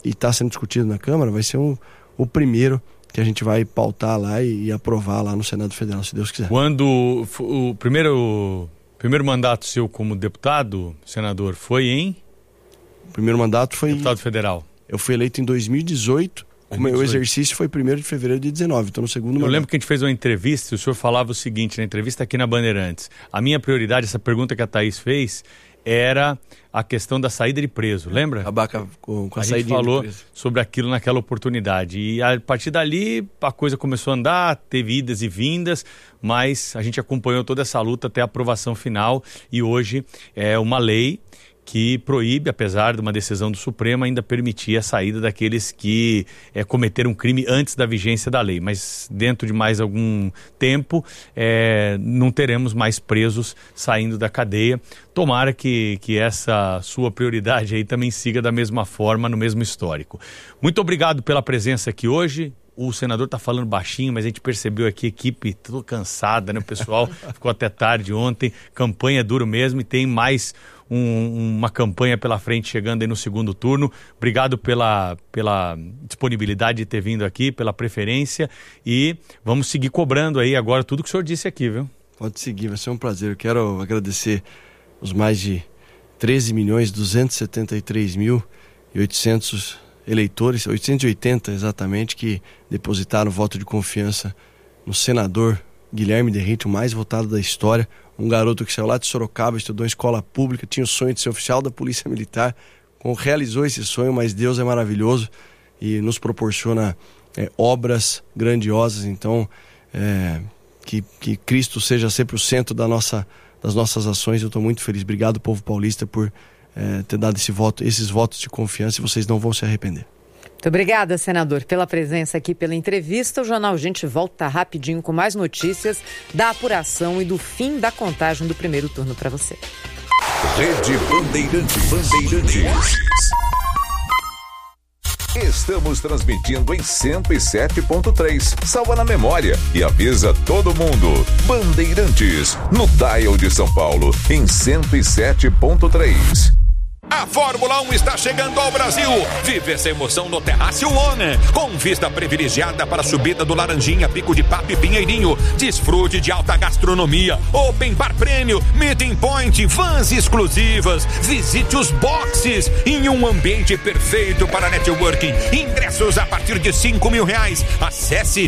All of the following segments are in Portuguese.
está sendo discutido na Câmara, vai ser o primeiro que a gente vai pautar lá e aprovar lá no Senado Federal, se Deus quiser. Quando o primeiro mandato seu como deputado, senador, foi em? O primeiro mandato foi... Deputado federal. Eu fui eleito em 2018. O meu exercício foi 1º de fevereiro de 2019, então no segundo mandato. Eu lembro que a gente fez uma entrevista e o senhor falava o seguinte, na entrevista aqui na Bandeirantes. A minha prioridade, essa pergunta que a Thaís fez, era a questão da saída de preso, lembra? Acabar com a saída de preso. A gente falou sobre aquilo naquela oportunidade. E a partir dali a coisa começou a andar, teve idas e vindas, mas a gente acompanhou toda essa luta até a aprovação final e hoje é uma lei que proíbe, apesar de uma decisão do Supremo, ainda permitir a saída daqueles que cometeram um crime antes da vigência da lei. Mas dentro de mais algum tempo, não teremos mais presos saindo da cadeia. Tomara que essa sua prioridade aí também siga da mesma forma, no mesmo histórico. Muito obrigado pela presença aqui hoje. O senador está falando baixinho, mas a gente percebeu aqui a equipe toda cansada, né? O pessoal ficou até tarde ontem, campanha duro mesmo e tem mais uma campanha pela frente chegando aí no segundo turno. Obrigado pela disponibilidade de ter vindo aqui, pela preferência e vamos seguir cobrando aí agora tudo que o senhor disse aqui, viu? Pode seguir, vai ser um prazer. Eu quero agradecer os mais de 13.273.800 eleitores, 880 exatamente, que depositaram voto de confiança no senador Guilherme Derrite, o mais votado da história, um garoto que saiu lá de Sorocaba, estudou em escola pública, tinha o sonho de ser oficial da Polícia Militar, realizou esse sonho, mas Deus é maravilhoso e nos proporciona obras grandiosas. Então que Cristo seja sempre o centro das nossas ações. Eu estou muito feliz. Obrigado, povo paulista, por ter dado esses votos de confiança, e vocês não vão se arrepender. Muito obrigada, senador, pela presença aqui, pela entrevista. O Jornal Gente volta rapidinho com mais notícias da apuração e do fim da contagem do primeiro turno para você. Rede Bandeirantes. Estamos transmitindo em 107.3. Salva na memória e avisa todo mundo. Bandeirantes, no dial de São Paulo, em 107.3. A Fórmula 1 está chegando ao Brasil. Vive essa emoção no Terraço One, com vista privilegiada para a subida do Laranjinha, Pico de Papo e Pinheirinho. Desfrute de alta gastronomia, open bar prêmio, meeting point, vans exclusivas. Visite os boxes em um ambiente perfeito para networking. Ingressos a partir de R$5.000. Acesse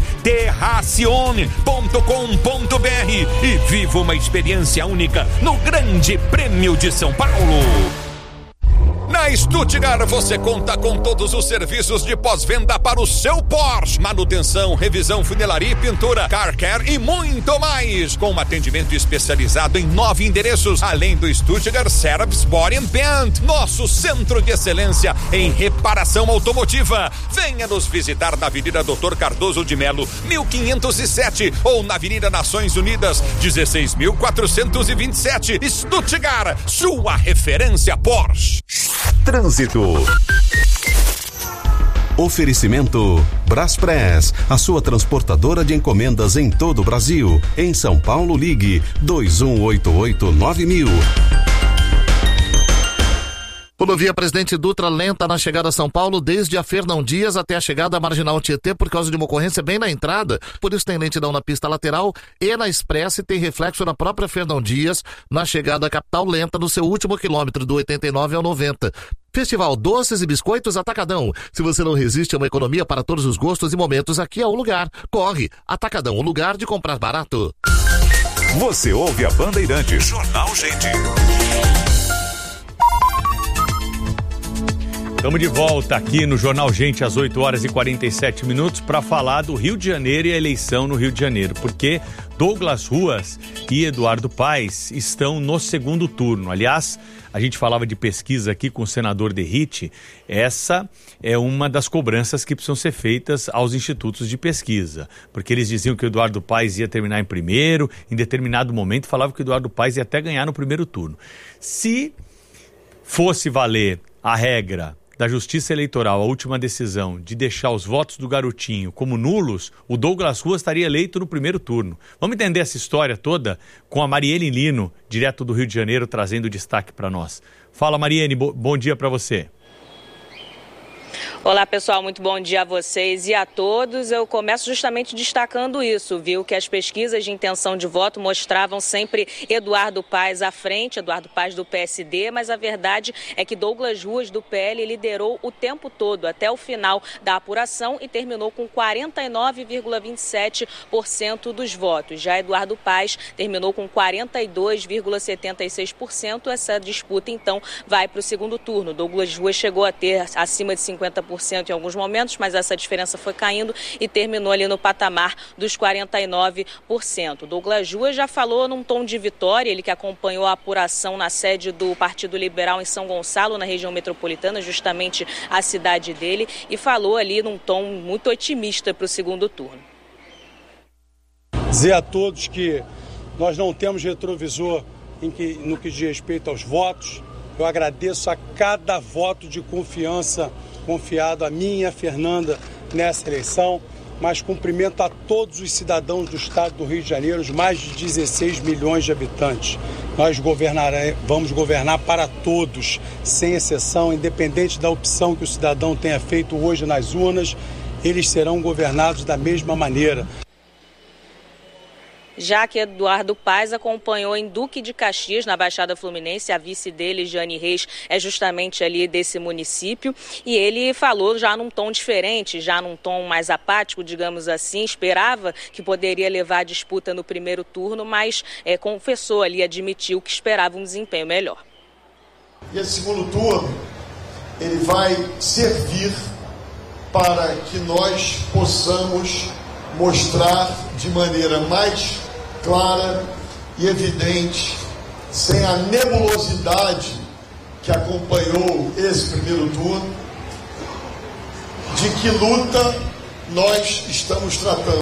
terracione.com.br e viva uma experiência única no Grande Prêmio de São Paulo. Na Stuttgart você conta com todos os serviços de pós-venda para o seu Porsche. Manutenção, revisão, funilaria e pintura, car care e muito mais. Com um atendimento especializado em 9 endereços, além do Stuttgart Service Body and Paint, nosso centro de excelência em reparação automotiva. Venha nos visitar na Avenida Dr. Cardoso de Melo, 1507, ou na Avenida Nações Unidas, 16.427. Stuttgart, sua referência Porsche. Trânsito. Oferecimento Braspress, a sua transportadora de encomendas em todo o Brasil. Em São Paulo, ligue 2188-9000. Rodovia Presidente Dutra lenta na chegada a São Paulo, desde a Fernão Dias até a chegada à Marginal Tietê, por causa de uma ocorrência bem na entrada. Por isso tem lentidão na pista lateral e na expressa, e tem reflexo na própria Fernão Dias, na chegada à capital, lenta no seu último quilômetro, do 89 ao 90. Festival Doces e Biscoitos Atacadão. Se você não resiste a uma economia para todos os gostos e momentos, aqui é o lugar. Corre! Atacadão, o lugar de comprar barato. Você ouve a Bandeirantes. Jornal Gente. Estamos de volta aqui no Jornal Gente às 8h47 para falar do Rio de Janeiro e a eleição no Rio de Janeiro, porque Douglas Ruas e Eduardo Paes estão no segundo turno. Aliás, a gente falava de pesquisa aqui com o senador Derrite. Essa é uma das cobranças que precisam ser feitas aos institutos de pesquisa, porque eles diziam que o Eduardo Paes ia terminar em primeiro, em determinado momento falavam que o Eduardo Paes ia até ganhar no primeiro turno. Se fosse valer a regra da Justiça Eleitoral, a última decisão de deixar os votos do garotinho como nulos, o Douglas Ruas estaria eleito no primeiro turno. Vamos entender essa história toda com a Mariene Lino, direto do Rio de Janeiro, trazendo destaque para nós. Fala, Mariene, bom dia para você. Olá, pessoal, muito bom dia a vocês e a todos. Eu começo justamente destacando isso, viu? Que as pesquisas de intenção de voto mostravam sempre Eduardo Paes à frente, Eduardo Paes do PSD, mas a verdade é que Douglas Ruas do PL liderou o tempo todo, até o final da apuração, e terminou com 49,27% dos votos. Já Eduardo Paes terminou com 42,76%. Essa disputa, então, vai para o segundo turno. Douglas Ruas chegou a ter acima de 50% em alguns momentos, mas essa diferença foi caindo e terminou ali no patamar dos 49%. Douglas Ruas já falou num tom de vitória, ele que acompanhou a apuração na sede do Partido Liberal em São Gonçalo, na região metropolitana, justamente a cidade dele, e falou ali num tom muito otimista para o segundo turno. Dizer a todos que nós não temos retrovisor no que diz respeito aos votos. Eu agradeço a cada voto de confiança confiado a mim e a Fernanda nessa eleição, mas cumprimento a todos os cidadãos do estado do Rio de Janeiro, os mais de 16 milhões de habitantes. Nós vamos governar para todos, sem exceção, independente da opção que o cidadão tenha feito hoje nas urnas, eles serão governados da mesma maneira. Já que Eduardo Paes acompanhou em Duque de Caxias, na Baixada Fluminense, a vice dele, Jane Reis, é justamente ali desse município, e ele falou já num tom diferente, já num tom mais apático, digamos assim, esperava que poderia levar a disputa no primeiro turno, mas confessou ali, admitiu que esperava um desempenho melhor. E esse segundo turno, ele vai servir para que nós possamos mostrar de maneira mais clara e evidente, sem a nebulosidade que acompanhou esse primeiro turno, de que luta nós estamos tratando.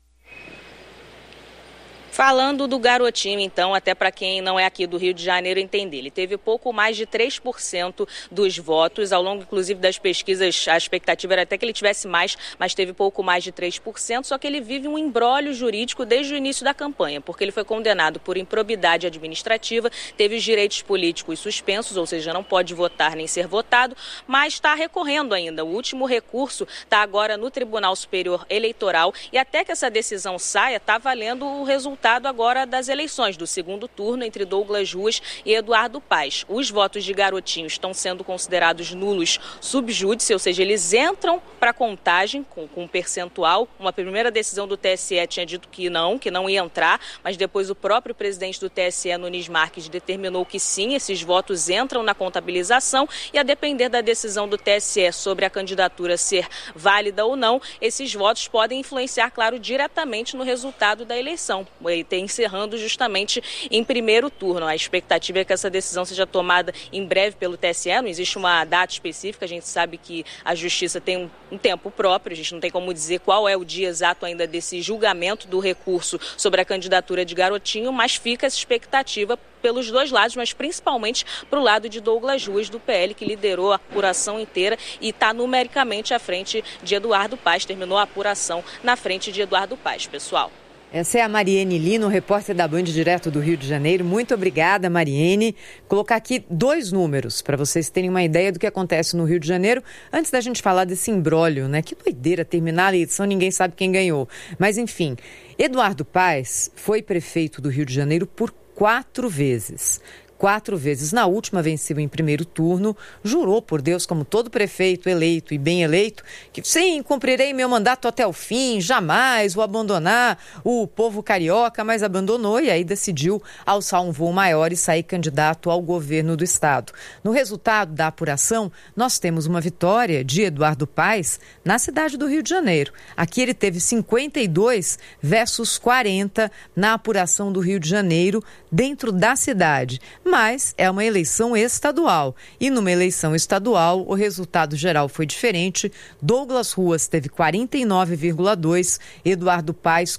Falando do garotinho, então, até para quem não é aqui do Rio de Janeiro entender, ele teve pouco mais de 3% dos votos. Ao longo, inclusive, das pesquisas, a expectativa era até que ele tivesse mais, mas teve pouco mais de 3%, só que ele vive um imbróglio jurídico desde o início da campanha, porque ele foi condenado por improbidade administrativa, teve os direitos políticos suspensos, ou seja, não pode votar nem ser votado, mas está recorrendo ainda. O último recurso está agora no Tribunal Superior Eleitoral e até que essa decisão saia, está valendo o resultado agora das eleições do segundo turno entre Douglas Ruas e Eduardo Paes. Os votos de garotinho estão sendo considerados nulos sub júdice, ou seja, eles entram para a contagem com um percentual. Uma primeira decisão do TSE tinha dito que não ia entrar, mas depois o próprio presidente do TSE, Nunes Marques, determinou que sim, esses votos entram na contabilização e a depender da decisão do TSE sobre a candidatura ser válida ou não, esses votos podem influenciar, claro, diretamente no resultado da eleição. Encerrando justamente em primeiro turno. A expectativa é que essa decisão seja tomada em breve pelo TSE, não existe uma data específica, a gente sabe que a Justiça tem um tempo próprio, a gente não tem como dizer qual é o dia exato ainda desse julgamento do recurso sobre a candidatura de garotinho, mas fica essa expectativa pelos dois lados, mas principalmente para o lado de Douglas Ruas do PL, que liderou a apuração inteira e está numericamente à frente de Eduardo Paes, terminou a apuração na frente de Eduardo Paes, pessoal. Essa é a Mariene Lino, repórter da Band direto do Rio de Janeiro. Muito obrigada, Mariene. Colocar aqui 2 números para vocês terem uma ideia do que acontece no Rio de Janeiro. Antes da gente falar desse imbróglio, né? Que doideira, terminar a eleição, ninguém sabe quem ganhou. Mas enfim, Eduardo Paes foi prefeito do Rio de Janeiro por 4 vezes. 4 vezes. Na última, venceu em primeiro turno, jurou por Deus, como todo prefeito eleito e bem eleito, que sim, cumprirei meu mandato até o fim, jamais vou abandonar o povo carioca, mas abandonou e aí decidiu alçar um voo maior e sair candidato ao governo do estado. No resultado da apuração, nós temos uma vitória de Eduardo Paes na cidade do Rio de Janeiro. Aqui ele teve 52 versus 40 na apuração do Rio de Janeiro, dentro da cidade. Mas é uma eleição estadual. E numa eleição estadual, o resultado geral foi diferente. Douglas Ruas teve 49,2%, Eduardo Paes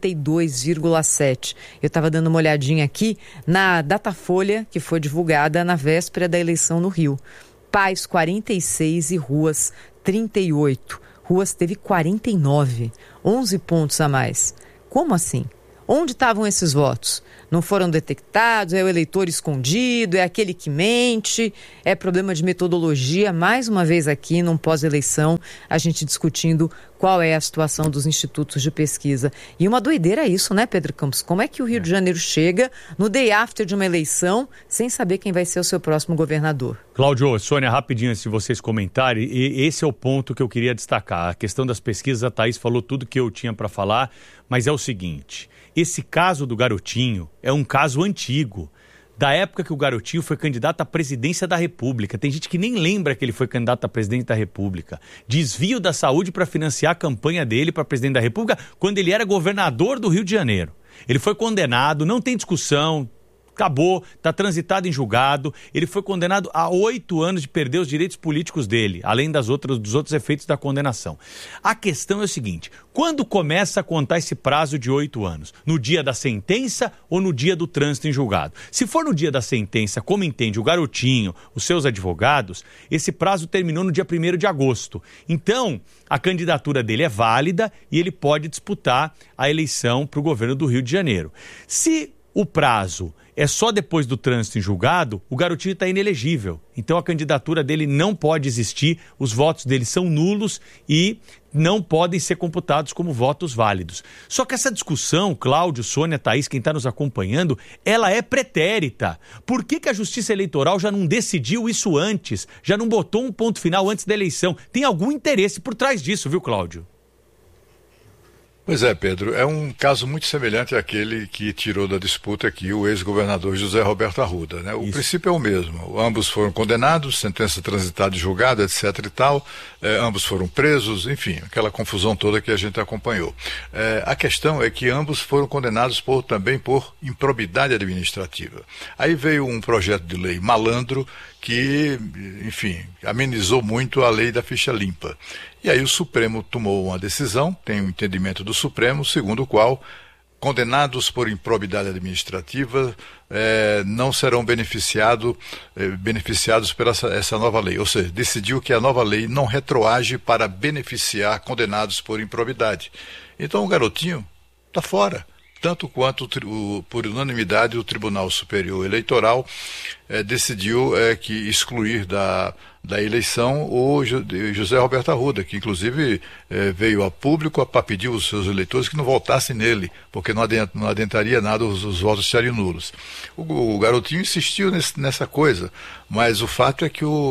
42,7%. Eu estava dando uma olhadinha aqui na Datafolha, que foi divulgada na véspera da eleição no Rio. Paes 46 e Ruas 38. Ruas teve 49, 11 pontos a mais. Como assim? Onde estavam esses votos? Não foram detectados? É o eleitor escondido? É aquele que mente? É problema de metodologia? Mais uma vez aqui, num pós-eleição, a gente discutindo qual é a situação dos institutos de pesquisa. E uma doideira isso, né, Pedro Campos? Como é que o Rio de Janeiro chega no day after de uma eleição sem saber quem vai ser o seu próximo governador? Cláudio, Sônia, rapidinho antes de vocês comentarem, e esse é o ponto que eu queria destacar. A questão das pesquisas, a Thaís falou tudo que eu tinha para falar, mas é o seguinte, esse caso do Garotinho é um caso antigo, da época que o Garotinho foi candidato à presidência da República. Tem gente que nem lembra que ele foi candidato a presidente da República. Desvio da saúde para financiar a campanha dele para presidente da República quando ele era governador do Rio de Janeiro. Ele foi condenado, não tem discussão, acabou, está transitado em julgado. Ele foi condenado a 8 anos de perder os direitos políticos dele, além dos outros efeitos da condenação. A questão é o seguinte, quando começa a contar esse prazo de 8 anos? No dia da sentença ou no dia do trânsito em julgado? Se for no dia da sentença, como entende o Garotinho, os seus advogados, esse prazo terminou no dia 1º de agosto. Então, a candidatura dele é válida e ele pode disputar a eleição para o governo do Rio de Janeiro. Se o prazo é só depois do trânsito em julgado, o Garotinho está inelegível. Então a candidatura dele não pode existir, os votos dele são nulos e não podem ser computados como votos válidos. Só que essa discussão, Cláudio, Sônia, Thaís, quem está nos acompanhando, ela é pretérita. Por que a Justiça Eleitoral já não decidiu isso antes? Já não botou um ponto final antes da eleição? Tem algum interesse por trás disso, viu, Cláudio? Pois é, Pedro, é um caso muito semelhante àquele que tirou da disputa aqui o ex-governador José Roberto Arruda, né? O princípio é o mesmo, ambos foram condenados, sentença transitada e julgada, etc e tal, ambos foram presos, enfim, aquela confusão toda que a gente acompanhou. A questão é que ambos foram condenados também por improbidade administrativa. Aí veio um projeto de lei malandro que, enfim, amenizou muito a lei da ficha limpa. E aí o Supremo tomou uma decisão, tem um entendimento do Supremo, segundo o qual condenados por improbidade administrativa não serão beneficiados por essa nova lei. Ou seja, decidiu que a nova lei não retroage para beneficiar condenados por improbidade. Então o Garotinho está fora. Tanto quanto, por unanimidade, o Tribunal Superior Eleitoral decidiu que excluir da eleição o José Roberto Arruda, que inclusive veio a público para pedir aos seus eleitores que não votassem nele, porque não adiantaria nada, os votos estariam nulos. O Garotinho insistiu nessa coisa, mas o fato é que o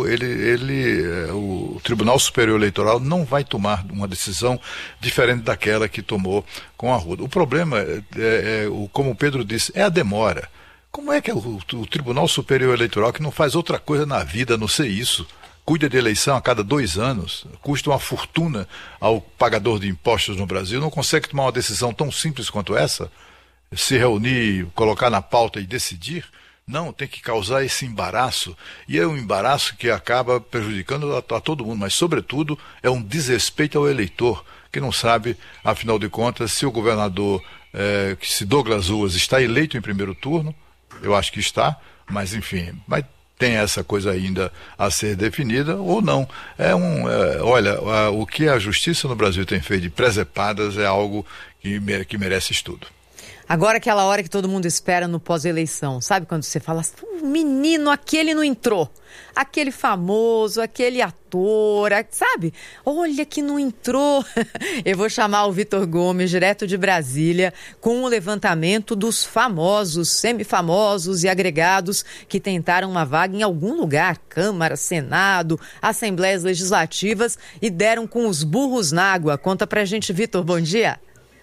Tribunal Superior Eleitoral não vai tomar uma decisão diferente daquela que tomou com Arruda. O problema, como o Pedro disse, é a demora. Como é que o Tribunal Superior Eleitoral, que não faz outra coisa na vida a não ser isso, cuida de eleição a cada 2 anos, custa uma fortuna ao pagador de impostos no Brasil, não consegue tomar uma decisão tão simples quanto essa? Se reunir, colocar na pauta e decidir? Não, tem que causar esse embaraço, e é um embaraço que acaba prejudicando a todo mundo, mas sobretudo é um desrespeito ao eleitor, que não sabe, afinal de contas, se o governador, se Douglas Ruas está eleito em primeiro turno. Eu acho que está, mas enfim, tem essa coisa ainda a ser definida ou não. Olha, o que a justiça no Brasil tem feito de presepadas é algo que merece estudo. Agora aquela hora que todo mundo espera no pós-eleição, sabe quando você fala, menino, aquele não entrou, aquele famoso, aquele ator, sabe? Olha que não entrou. Eu vou chamar o Vitor Gomes, direto de Brasília, com o levantamento dos famosos, semifamosos e agregados que tentaram uma vaga em algum lugar, Câmara, Senado, Assembleias Legislativas e deram com os burros na água. Conta pra gente, Vitor, bom dia.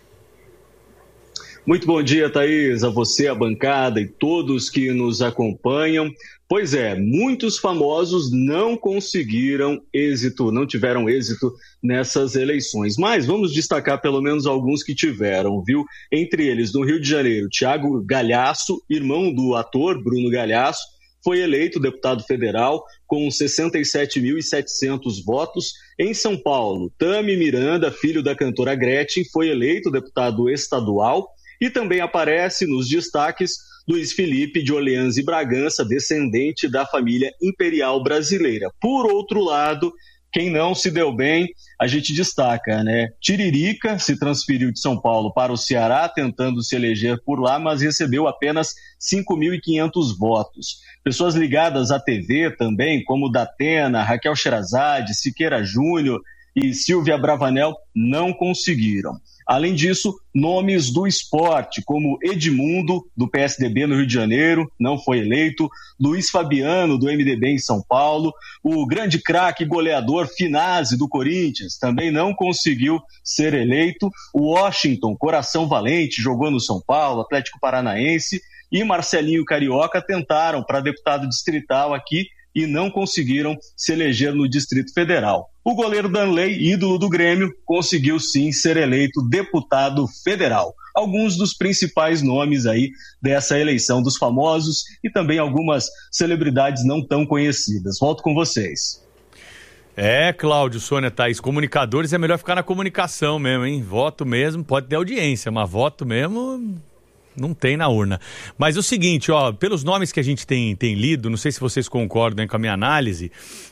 Muito bom dia, Thaís, a você, a bancada e todos que nos acompanham. Pois é, muitos famosos não conseguiram êxito, não tiveram êxito nessas eleições. Mas vamos destacar pelo menos alguns que tiveram, viu? Entre eles, no Rio de Janeiro, Thiago Galhaço, irmão do ator Bruno Galhaço, foi eleito deputado federal com 67.700 votos. Em São Paulo, Tami Miranda, filho da cantora Gretchen, foi eleito deputado estadual. E também aparece nos destaques Luiz Felipe de Orleans e Bragança, descendente da família imperial brasileira. Por outro lado, Quem não se deu bem, a gente destaca, né? Tiririca se transferiu de São Paulo para o Ceará, tentando se eleger por lá, mas recebeu apenas 5.500 votos. Pessoas ligadas à TV também, como Datena, Raquel Sherazade, Siqueira Júnior e Silvia Bravanel, não conseguiram. Além disso, nomes do esporte, como Edmundo, do PSDB no Rio de Janeiro, não foi eleito, Luiz Fabiano, do MDB em São Paulo, o grande craque goleador Finazzi, do Corinthians, também não conseguiu ser eleito, o Washington, coração valente, jogou no São Paulo, Atlético Paranaense, e Marcelinho Carioca tentaram para deputado distrital aqui e não conseguiram se eleger no Distrito Federal. O goleiro Danley, ídolo do Grêmio, conseguiu sim ser eleito deputado federal. Alguns dos principais nomes aí dessa eleição dos famosos e também algumas celebridades não tão conhecidas. Volto com vocês. Cláudio, Sônia, Thaís, comunicadores é melhor ficar na comunicação mesmo, hein? Voto mesmo, pode ter audiência, mas voto mesmo... não tem na urna. Mas é o seguinte, pelos nomes que a gente tem lido, não sei se vocês concordam com a minha análise,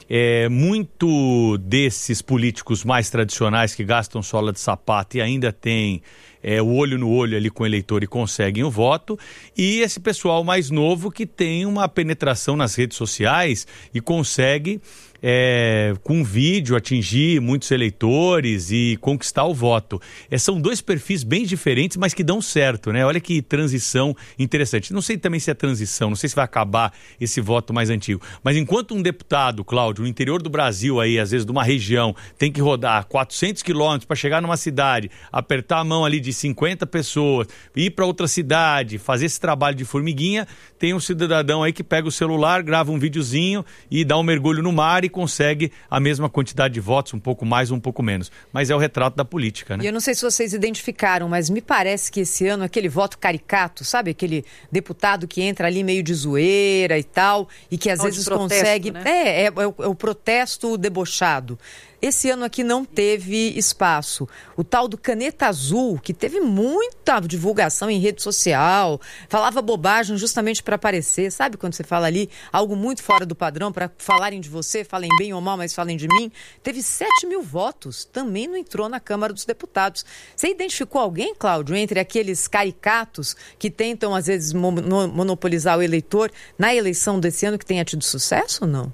muito desses políticos mais tradicionais que gastam sola de sapato e ainda tem o olho no olho ali com o eleitor e conseguem o voto, e esse pessoal mais novo que tem uma penetração nas redes sociais e consegue... com vídeo atingir muitos eleitores e conquistar o voto. São dois perfis bem diferentes, mas que dão certo, né? Olha que transição interessante. Não sei também se é transição, não sei se vai acabar esse voto mais antigo, mas enquanto um deputado, Cláudio, no interior do Brasil, aí, às vezes de uma região, tem que rodar 400 quilômetros para chegar numa cidade, apertar a mão ali de 50 pessoas, ir para outra cidade, fazer esse trabalho de formiguinha, tem um cidadão aí que pega o celular, grava um videozinho e dá um mergulho no mar e consegue a mesma quantidade de votos, um pouco mais ou um pouco menos. Mas é o retrato da política, né? E eu não sei se vocês identificaram, mas me parece que esse ano aquele voto caricato, sabe? Aquele deputado que entra ali meio de zoeira e tal, e que às vezes consegue... Né? É o protesto debochado. Esse ano aqui não teve espaço. O tal do Caneta Azul, que teve muita divulgação em rede social, falava bobagem justamente para aparecer. Sabe quando você fala ali algo muito fora do padrão, para falarem de você, falem bem ou mal, mas falem de mim? Teve 7.000 votos, também não entrou na Câmara dos Deputados. Você identificou alguém, Cláudio, entre aqueles caricatos que tentam, às vezes, monopolizar o eleitor na eleição desse ano, que tenha tido sucesso ou não?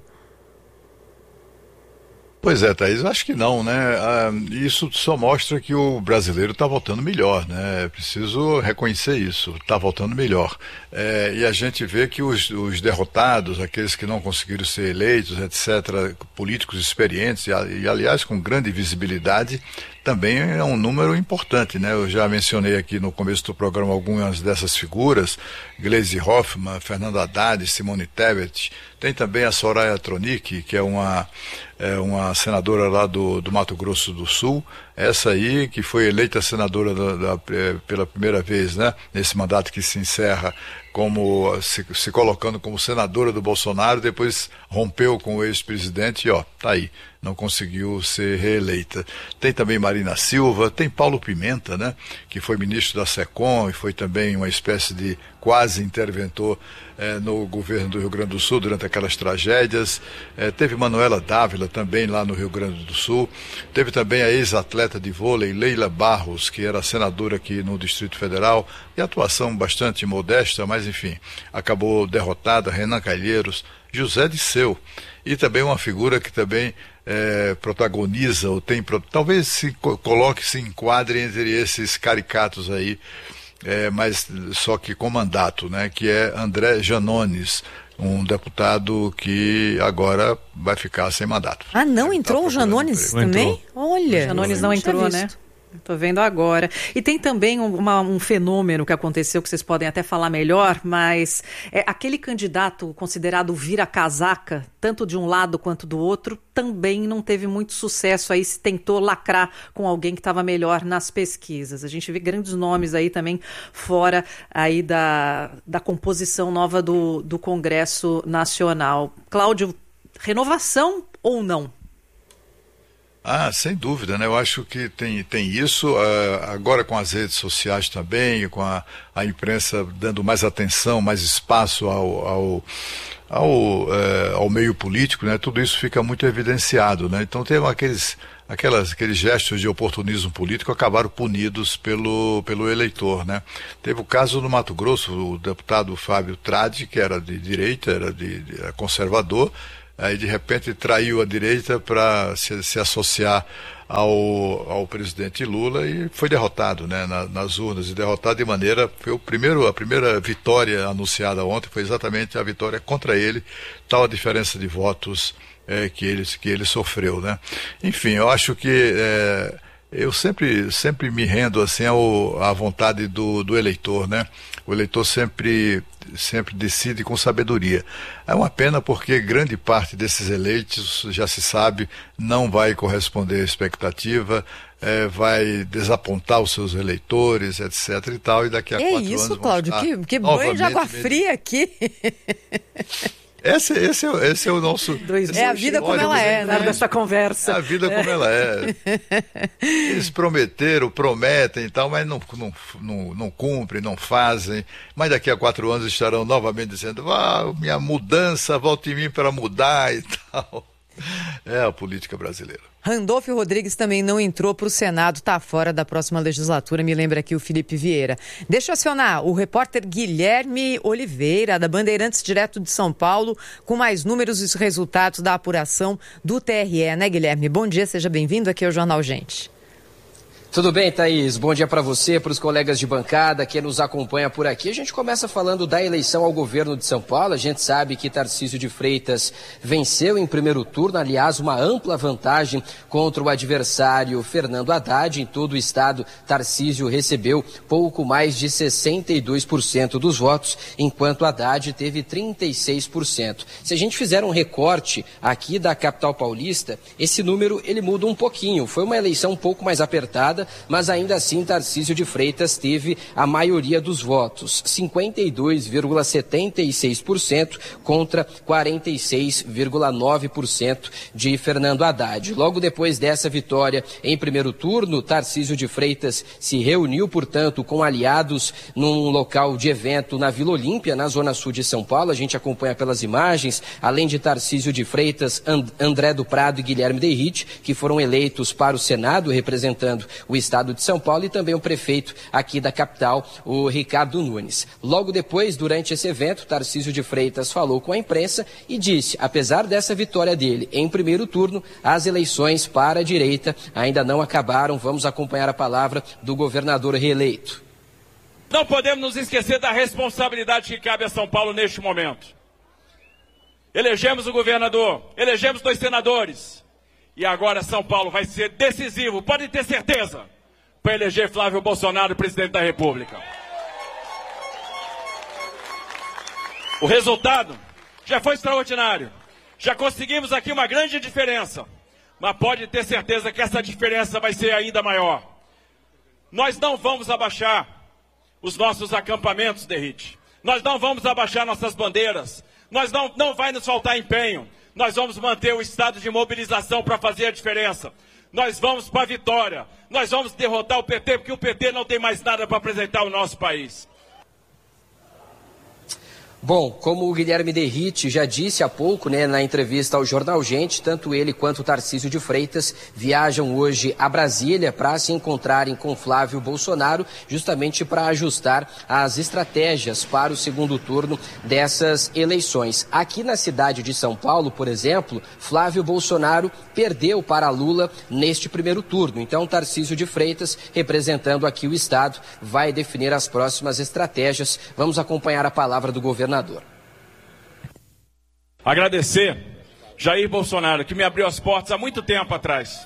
Pois é, Thaís, eu acho que não, né? Isso só mostra que o brasileiro está votando melhor, né? É preciso reconhecer isso, está votando melhor. E a gente vê que os derrotados, aqueles que não conseguiram ser eleitos, etc., políticos experientes e aliás, com grande visibilidade, também é um número importante, né? Eu já mencionei aqui no começo do programa algumas dessas figuras, Gleisi Hoffmann, Fernando Haddad, Simone Tebet, tem também a Soraya Tronic, que é uma senadora lá do Mato Grosso do Sul, essa aí que foi eleita senadora pela primeira vez, né? Nesse mandato que se encerra, como se colocando como senadora do Bolsonaro, depois rompeu com o ex-presidente e tá aí, não conseguiu ser reeleita. Tem também Marina Silva, tem Paulo Pimenta, né, que foi ministro da SECOM e foi também uma espécie de quase interventor no governo do Rio Grande do Sul durante aquelas tragédias. Teve Manuela Dávila também lá no Rio Grande do Sul. Teve também a ex-atleta de vôlei Leila Barros, que era senadora aqui no Distrito Federal, e atuação bastante modesta, mas enfim, acabou derrotada, Renan Calheiros, José Disseu, e também uma figura que também protagoniza, ou tem, talvez se enquadre entre esses caricatos aí, mas só que com mandato, né, que é André Janones, um deputado que agora vai ficar sem mandato. Não entrou o Janones também? Olha, o Janones não entrou, né? Estou vendo agora. E tem também um fenômeno que aconteceu, que vocês podem até falar melhor, mas aquele candidato considerado vira-casaca, tanto de um lado quanto do outro, também não teve muito sucesso. Aí se tentou lacrar com alguém que estava melhor nas pesquisas. A gente vê grandes nomes aí também fora aí da composição nova do Congresso Nacional. Cláudio, renovação ou não? Sem dúvida, né? Eu acho que tem isso, agora com as redes sociais também, com a imprensa dando mais atenção, mais espaço ao meio político, né? Tudo isso fica muito evidenciado, né? Então tem aqueles gestos de oportunismo político acabaram punidos pelo eleitor, né? Teve o caso no Mato Grosso, o deputado Fábio Tradi, que era de direita, era conservador, aí de repente traiu a direita para se associar ao presidente Lula e foi derrotado, né, nas urnas, e derrotado de maneira, a primeira vitória anunciada ontem foi exatamente a vitória contra ele, tal a diferença de votos que ele sofreu, né? Enfim, eu acho que eu sempre me rendo assim à vontade do eleitor, né? O eleitor sempre decide com sabedoria. É uma pena porque grande parte desses eleitos, já se sabe, não vai corresponder à expectativa, vai desapontar os seus eleitores, etc. e tal, e daqui a 4 anos... É isso, Cláudio, que banho de água fria aqui! Esse é o nosso... É a vida como ela é, né? Dessa conversa. É a vida como ela é. Eles prometem e tal, mas não cumprem, não fazem. Mas daqui a 4 anos estarão novamente dizendo, minha mudança, volte em mim para mudar e tal. É a política brasileira. Randolfo Rodrigues também não entrou para o Senado, está fora da próxima legislatura, me lembra aqui o Felipe Vieira. Deixa eu acionar o repórter Guilherme Oliveira, da Bandeirantes, direto de São Paulo, com mais números e resultados da apuração do TRE, né, Guilherme? Bom dia, seja bem-vindo aqui ao Jornal Gente. Tudo bem, Thaís? Bom dia para você, para os colegas de bancada que nos acompanha por aqui. A gente começa falando da eleição ao governo de São Paulo. A gente sabe que Tarcísio de Freitas venceu em primeiro turno, aliás, uma ampla vantagem contra o adversário Fernando Haddad. Em todo o estado, Tarcísio recebeu pouco mais de 62% dos votos, enquanto Haddad teve 36%. Se a gente fizer um recorte aqui da capital paulista, esse número ele muda um pouquinho. Foi uma eleição um pouco mais apertada, mas ainda assim Tarcísio de Freitas teve a maioria dos votos, 52,76% contra 46,9% de Fernando Haddad. Logo depois dessa vitória em primeiro turno, Tarcísio de Freitas se reuniu, portanto, com aliados num local de evento na Vila Olímpia, na zona sul de São Paulo. A gente acompanha pelas imagens, além de Tarcísio de Freitas, André do Prado e Guilherme Derrite, que foram eleitos para o Senado, representando o estado de São Paulo, e também o prefeito aqui da capital, o Ricardo Nunes. Logo depois, durante esse evento, Tarcísio de Freitas falou com a imprensa e disse, apesar dessa vitória dele em primeiro turno, as eleições para a direita ainda não acabaram. Vamos acompanhar a palavra do governador reeleito. Não podemos nos esquecer da responsabilidade que cabe a São Paulo neste momento. Elegemos o governador, elegemos 2 senadores. E agora São Paulo vai ser decisivo, pode ter certeza, para eleger Flávio Bolsonaro presidente da República. O resultado já foi extraordinário. Já conseguimos aqui uma grande diferença. Mas pode ter certeza que essa diferença vai ser ainda maior. Nós não vamos abaixar os nossos acampamentos, Derrite. Nós não vamos abaixar nossas bandeiras. Não vai nos faltar empenho. Nós vamos manter o estado de mobilização para fazer a diferença. Nós vamos para a vitória. Nós vamos derrotar o PT, porque o PT não tem mais nada para apresentar ao nosso país. Bom, como o Guilherme Derrite já disse há pouco, na entrevista ao Jornal Gente, tanto ele quanto o Tarcísio de Freitas viajam hoje a Brasília para se encontrarem com Flávio Bolsonaro, justamente para ajustar as estratégias para o segundo turno dessas eleições. Aqui na cidade de São Paulo, por exemplo, Flávio Bolsonaro perdeu para Lula neste primeiro turno. Então, Tarcísio de Freitas, representando aqui o estado, vai definir as próximas estratégias. Vamos acompanhar a palavra do governador. Agradecer Jair Bolsonaro, que me abriu as portas há muito tempo atrás.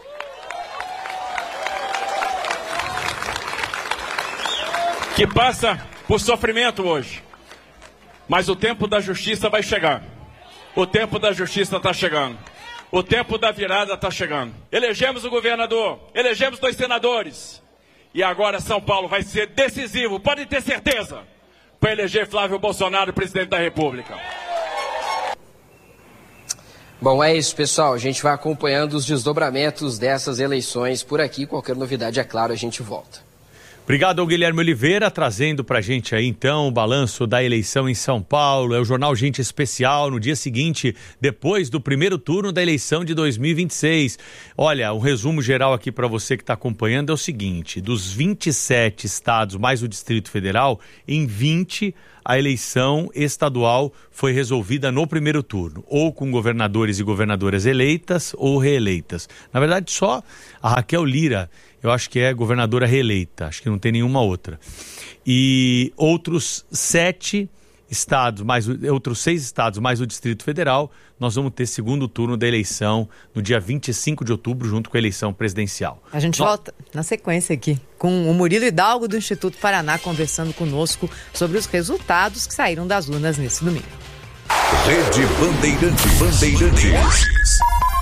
Que passa por sofrimento hoje. Mas o tempo da justiça vai chegar. O tempo da justiça está chegando. O tempo da virada está chegando. Elegemos o governador, elegemos 2 senadores. E agora São Paulo vai ser decisivo, pode ter certeza, para eleger Flávio Bolsonaro presidente da República. Bom, é isso, pessoal. A gente vai acompanhando os desdobramentos dessas eleições por aqui. Qualquer novidade, é claro, a gente volta. Obrigado ao Guilherme Oliveira, trazendo pra gente aí então o balanço da eleição em São Paulo. É o Jornal Gente Especial no dia seguinte, depois do primeiro turno da eleição de 2026. Olha, um resumo geral aqui para você que está acompanhando é o seguinte: dos 27 estados mais o Distrito Federal, em 20 a eleição estadual foi resolvida no primeiro turno, ou com governadores e governadoras eleitas ou reeleitas. Na verdade, só a Raquel Lira, eu acho que é governadora reeleita, acho que não tem nenhuma outra. E outros 6 estados, mais o Distrito Federal, nós vamos ter segundo turno da eleição no dia 25 de outubro, junto com a eleição presidencial. A gente volta na sequência aqui, com o Murilo Hidalgo do Instituto Paraná conversando conosco sobre os resultados que saíram das urnas nesse domingo. Rede Bandeirantes.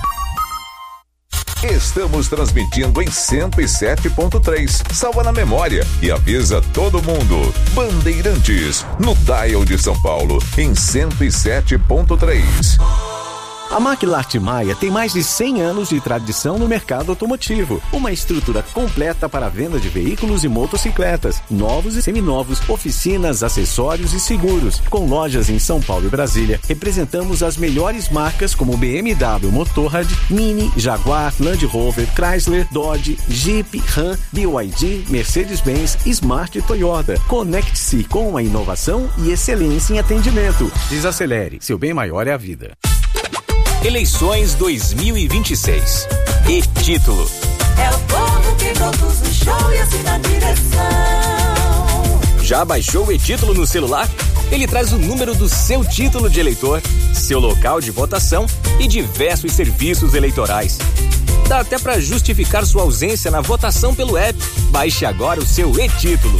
Estamos transmitindo em 107.3. Salva na memória e avisa todo mundo. Bandeirantes, no dial de São Paulo, em 107.3. A Maquilarte Maia tem mais de 100 anos de tradição no mercado automotivo. Uma estrutura completa para a venda de veículos e motocicletas, novos e seminovos, oficinas, acessórios e seguros. Com lojas em São Paulo e Brasília, representamos as melhores marcas como BMW Motorrad, Mini, Jaguar, Land Rover, Chrysler, Dodge, Jeep, Ram, BYD, Mercedes-Benz, Smart e Toyota. Conecte-se com a inovação e excelência em atendimento. Desacelere, seu bem maior é a vida. Eleições 2026. E-título. É o povo que produz o show e assina a direção. Já baixou o e-título no celular? Ele traz o número do seu título de eleitor, seu local de votação e diversos serviços eleitorais. Dá até para justificar sua ausência na votação pelo app. Baixe agora o seu e-título.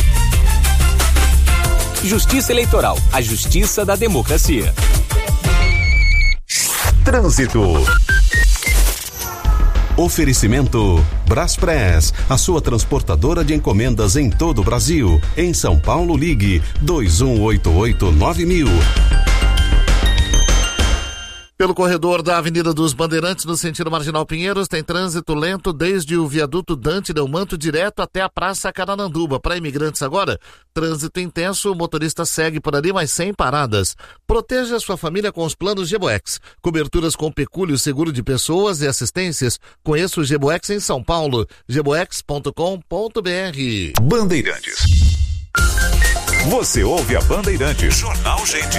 Justiça Eleitoral, a justiça da democracia. Trânsito. Oferecimento Braspress, a sua transportadora de encomendas em todo o Brasil. Em São Paulo, ligue 2188-9000. Pelo corredor da Avenida dos Bandeirantes, no sentido Marginal Pinheiros, tem trânsito lento desde o viaduto Dante Delmanto direto até a Praça Carananduba. Para imigrantes agora, trânsito intenso, o motorista segue por ali, mas sem paradas. Proteja sua família com os planos Geboex. Coberturas com pecúlio, seguro de pessoas e assistências. Conheça o Geboex em São Paulo. geboex.com.br. Bandeirantes. Você ouve a Bandeirantes. Jornal Gente.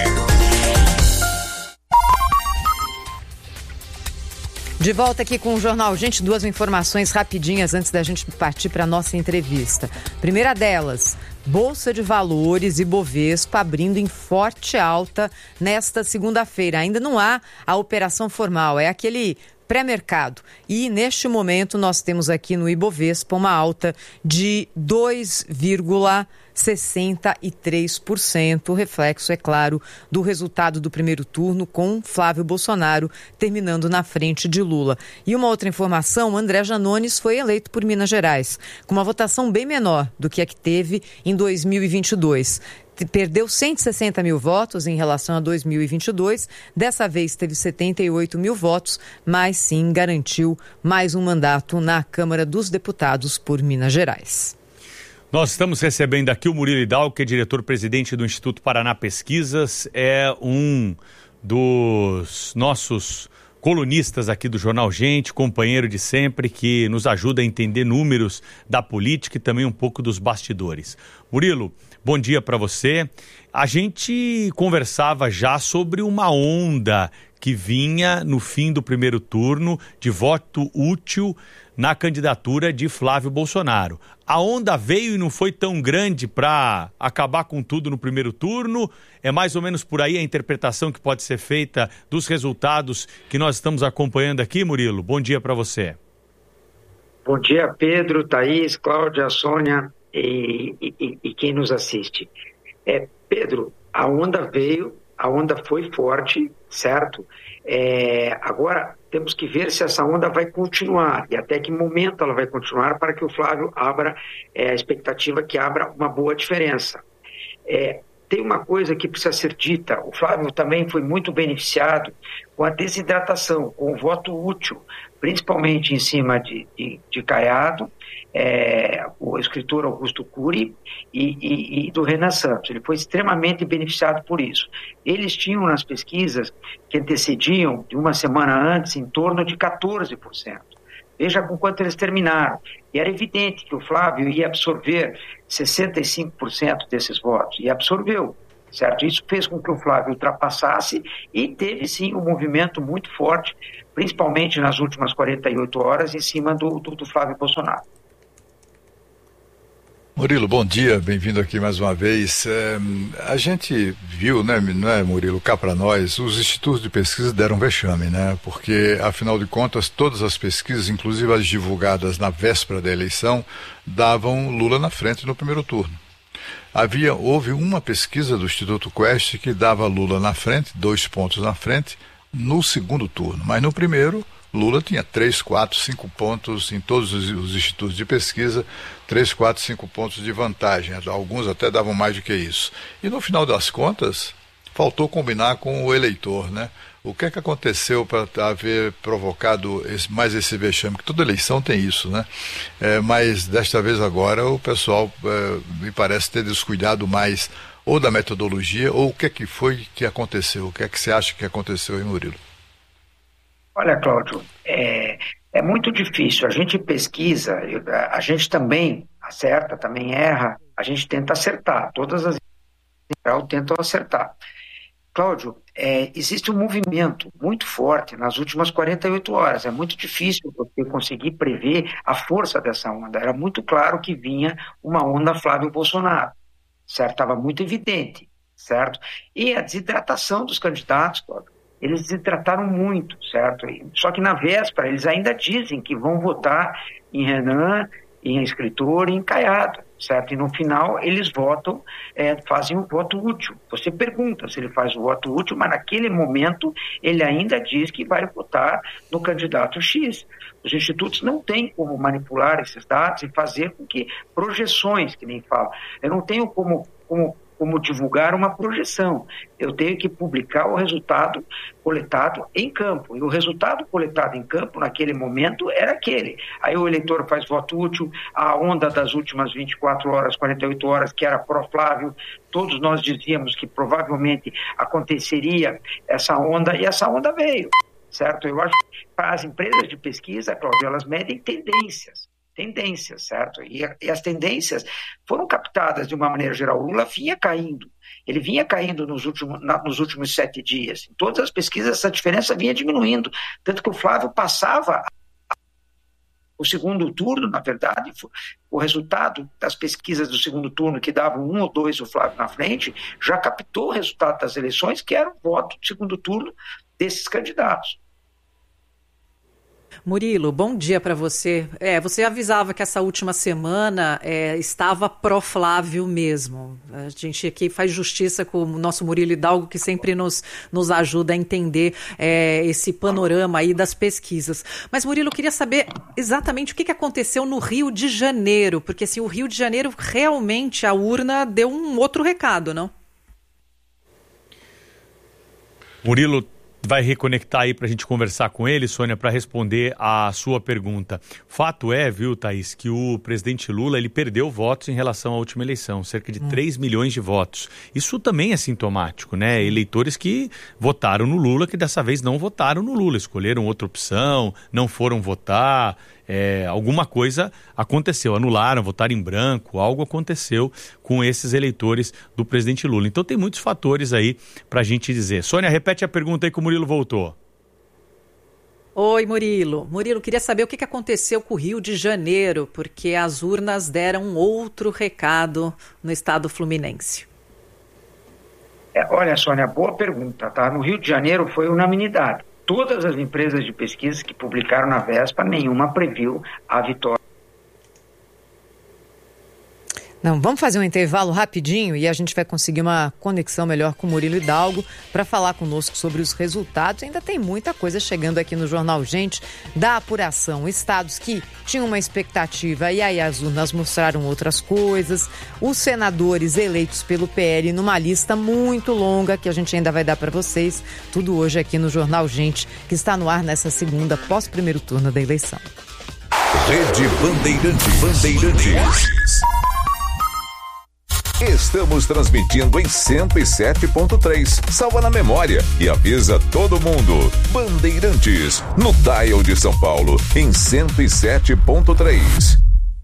De volta aqui com o Jornal Gente, 2 informações rapidinhas antes da gente partir para a nossa entrevista. Primeira delas, Bolsa de Valores e Bovespa abrindo em forte alta nesta segunda-feira. Ainda não há a operação formal, é aquele pré-mercado. E neste momento nós temos aqui no Ibovespa uma alta de 2,63%, reflexo, é claro, do resultado do primeiro turno com Flávio Bolsonaro terminando na frente de Lula. E uma outra informação, André Janones foi eleito por Minas Gerais, com uma votação bem menor do que a que teve em 2022. Perdeu 160 mil votos em relação a 2022, dessa vez teve 78 mil votos, mas sim garantiu mais um mandato na Câmara dos Deputados por Minas Gerais. Nós estamos recebendo aqui o Murilo Hidalgo, que é diretor-presidente do Instituto Paraná Pesquisas, é um dos nossos colunistas aqui do Jornal Gente, companheiro de sempre, que nos ajuda a entender números da política e também um pouco dos bastidores. Murilo, bom dia para você. A gente conversava já sobre uma onda que vinha no fim do primeiro turno de voto útil na candidatura de Flávio Bolsonaro. A onda veio e não foi tão grande para acabar com tudo no primeiro turno. É mais ou menos por aí a interpretação que pode ser feita dos resultados que nós estamos acompanhando aqui, Murilo. Bom dia para você. Bom dia, Pedro, Thaís, Cláudia, Sônia e quem nos assiste. Pedro, a onda veio, a onda foi forte, certo? Agora temos que ver se essa onda vai continuar e até que momento ela vai continuar para que o Flávio abra, a expectativa que abra uma boa diferença. tem uma coisa que precisa ser dita. O Flávio também foi muito beneficiado com a desidratação, com o voto útil, principalmente em cima de Caiado, o escritor Augusto Cury e do Renan Santos. Ele foi extremamente beneficiado por isso. Eles tinham nas pesquisas que antecediam, de uma semana antes, em torno de 14%. Veja com quanto eles terminaram. E era evidente que o Flávio ia absorver 65% desses votos. E absorveu, certo? Isso fez com que o Flávio ultrapassasse e teve, sim, um movimento muito forte, principalmente nas últimas 48 horas, em cima do Flávio Bolsonaro. Murilo, bom dia, bem-vindo aqui mais uma vez. A gente viu, né, não é, Murilo, cá para nós, os institutos de pesquisa deram vexame, né? Porque, afinal de contas, todas as pesquisas, inclusive as divulgadas na véspera da eleição, davam Lula na frente no primeiro turno. Houve uma pesquisa do Instituto Quest que dava Lula na frente, 2 pontos na frente, no segundo turno, mas no primeiro Lula tinha 3, 4, 5 pontos em todos os institutos de pesquisa, 3, 4, 5 pontos de vantagem. Alguns até davam mais do que isso. E no final das contas, faltou combinar com o eleitor, né? O que é que aconteceu para haver provocado mais esse vexame? Que toda eleição tem isso, né? Mas desta vez agora o pessoal me parece ter descuidado mais ou da metodologia ou o que é que foi que aconteceu? O que é que você acha que aconteceu, hein, Murilo? Olha, Cláudio, é muito difícil. A gente pesquisa, a gente também acerta, também erra, a gente tenta acertar. Todas as em geral tentam acertar. Cláudio, existe um movimento muito forte nas últimas 48 horas. É muito difícil você conseguir prever a força dessa onda. Era muito claro que vinha uma onda Flávio Bolsonaro, certo? Estava muito evidente, certo? E a desidratação dos candidatos, Cláudio. Eles desidrataram muito, certo? Só que na véspera eles ainda dizem que vão votar em Renan, em escritor e em Caiado, certo? E no final eles votam, fazem o voto útil. Você pergunta se ele faz o voto útil, mas naquele momento ele ainda diz que vai votar no candidato X. Os institutos não têm como manipular esses dados e fazer com que projeções, que nem fala. Eu não tenho como divulgar uma projeção. Eu tenho que publicar o resultado coletado em campo. E o resultado coletado em campo, naquele momento, era aquele. Aí o eleitor faz voto útil, a onda das últimas 24 horas, 48 horas, que era pró-Flávio, todos nós dizíamos que provavelmente aconteceria essa onda, e essa onda veio, certo? Eu acho que para as empresas de pesquisa, Cláudio, elas medem tendências, certo? E as tendências foram captadas de uma maneira geral. O Lula vinha caindo. Ele vinha caindo nos últimos 7 dias. Em todas as pesquisas, essa diferença vinha diminuindo. Tanto que o Flávio passava o segundo turno, na verdade, o resultado das pesquisas do segundo turno, que davam 1 ou 2 o Flávio na frente, já captou o resultado das eleições, que era o voto do segundo turno desses candidatos. Murilo, bom dia para você. Você avisava que essa última semana estava pró-Flávio mesmo. A gente aqui faz justiça com o nosso Murilo Hidalgo, que sempre nos ajuda a entender esse panorama aí das pesquisas. Mas, Murilo, eu queria saber exatamente o que aconteceu no Rio de Janeiro, porque assim, o Rio de Janeiro realmente, a urna deu um outro recado, não? Murilo vai reconectar aí para a gente conversar com ele, Sônia, para responder a sua pergunta. Fato é, viu, Thaís, que o presidente Lula ele perdeu votos em relação à última eleição, cerca de 3 milhões de votos. Isso também é sintomático, né? Eleitores que votaram no Lula, que dessa vez não votaram no Lula, escolheram outra opção, não foram votar. Alguma coisa aconteceu, anularam, votaram em branco, algo aconteceu com esses eleitores do presidente Lula. Então tem muitos fatores aí pra gente dizer. Sônia, repete a pergunta aí que o Murilo voltou. Oi, Murilo. Murilo, queria saber o que aconteceu com o Rio de Janeiro, porque as urnas deram um outro recado no estado fluminense. Olha, Sônia, boa pergunta, tá? No Rio de Janeiro foi unanimidade. Todas as empresas de pesquisa que publicaram na véspera, nenhuma previu a vitória. Não, vamos fazer um intervalo rapidinho e a gente vai conseguir uma conexão melhor com o Murilo Hidalgo para falar conosco sobre os resultados. Ainda tem muita coisa chegando aqui no Jornal Gente da apuração. Estados que tinham uma expectativa e aí as urnas mostraram outras coisas. Os senadores eleitos pelo PL numa lista muito longa que a gente ainda vai dar para vocês. Tudo hoje aqui no Jornal Gente, que está no ar nessa segunda, pós primeiro turno da eleição. Rede Bandeirantes. Estamos transmitindo em 107.3. Salva na memória e avisa todo mundo. Bandeirantes, no dial de São Paulo, em 107.3.